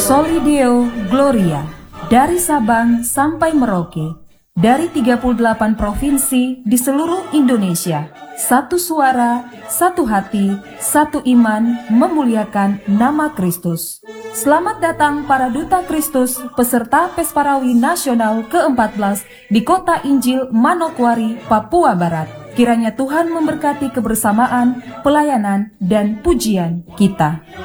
Soli Deo Gloria, dari Sabang sampai Merauke, dari 38 provinsi di seluruh Indonesia. Satu suara, satu hati, satu iman memuliakan nama Kristus. Selamat datang para Duta Kristus peserta Pesparawi Nasional ke-14 di Kota Injil Manokwari, Papua Barat. Kiranya Tuhan memberkati kebersamaan, pelayanan, dan pujian kita.